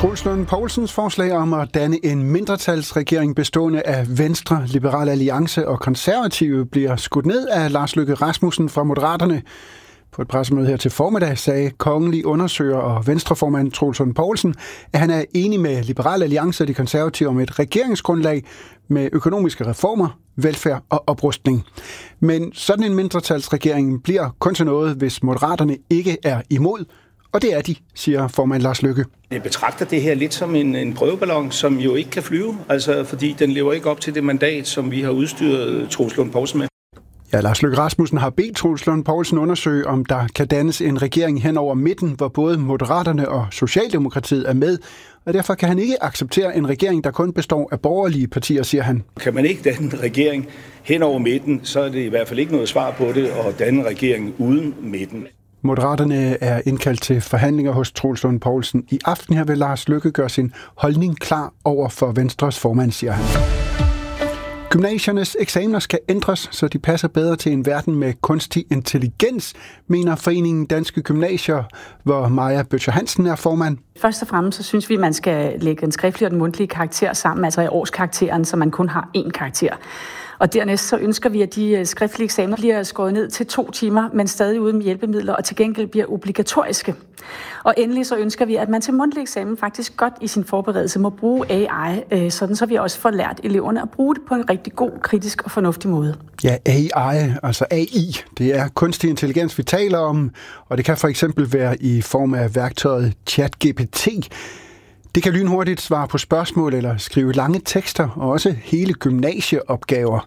Troels Lund Poulsens forslag om at danne en mindretalsregering bestående af Venstre, Liberal Alliance og Konservative bliver skudt ned af Lars Løkke Rasmussen fra Moderaterne. På et pressemøde her til formiddag sagde kongelig undersøger og venstreformand Troels Lund Poulsen, at han er enig med Liberal Alliance og de konservative om et regeringsgrundlag med økonomiske reformer, velfærd og oprustning. Men sådan en mindretalsregering bliver kun til noget, hvis Moderaterne ikke er imod. Og det er de, siger formand Lars Løkke. Jeg betragter det her lidt som en prøveballon, som jo ikke kan flyve, altså fordi den lever ikke op til det mandat, som vi har udstyret Troels Lund Poulsen med. Ja, Lars Løkke Rasmussen har bedt Troels Lund Poulsen undersøge, om der kan dannes en regering hen over midten, hvor både Moderaterne og Socialdemokratiet er med. Og derfor kan han ikke acceptere en regering, der kun består af borgerlige partier, siger han. Kan man ikke danne en regering hen over midten, så er det i hvert fald ikke noget svar på det at danne en regering uden midten. Moderaterne er indkaldt til forhandlinger hos Troels Lund Poulsen. I aften her vil Lars Løkke gøre sin holdning klar over for Venstres formand, siger han. Gymnasiernes eksamener skal ændres, så de passer bedre til en verden med kunstig intelligens, mener Foreningen Danske Gymnasier, hvor Maja Bøtcher Hansen er formand. Først og fremmest så synes vi, man skal lægge en skriftlig og den mundtlige karakter sammen, altså i årskarakteren, så man kun har én karakter. Og dernæst så ønsker vi, at de skriftlige eksamener bliver skåret ned til 2 timer, men stadig uden hjælpemidler, og til gengæld bliver obligatoriske. Og endelig så ønsker vi, at man til mundtlig eksamen faktisk godt i sin forberedelse må bruge AI, sådan så vi også får lært eleverne at bruge det på en rigtig god, kritisk og fornuftig måde. Ja, AI, altså AI, det er kunstig intelligens, vi taler om, og det kan for eksempel være i form af værktøjet ChatGPT. Det kan lynhurtigt svare på spørgsmål eller skrive lange tekster, og også hele gymnasieopgaver.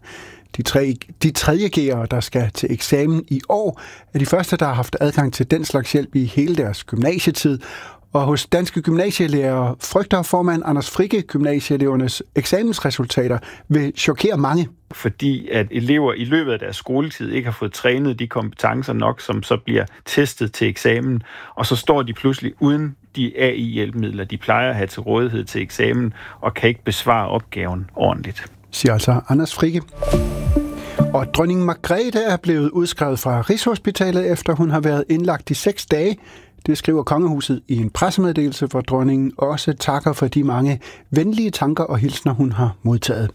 De 3.G'ere, der skal til eksamen i år, er de første, der har haft adgang til den slags hjælp i hele deres gymnasietid. Og hos Danske Gymnasielærere frygter formand Anders Fricke gymnasieelevernes eksamensresultater vil chokere mange. Fordi at elever i løbet af deres skoletid ikke har fået trænet de kompetencer nok, som så bliver testet til eksamen, og så står de pludselig uden de AI-hjælpemidler, de plejer at have til rådighed til eksamen, og kan ikke besvare opgaven ordentligt. Siger altså Anders Fricke. Og dronning Margrethe er blevet udskrevet fra Rigshospitalet, efter hun har været indlagt i 6 dage. Det skriver kongehuset i en pressemeddelelse, hvor dronningen også takker for de mange venlige tanker og hilsner, hun har modtaget.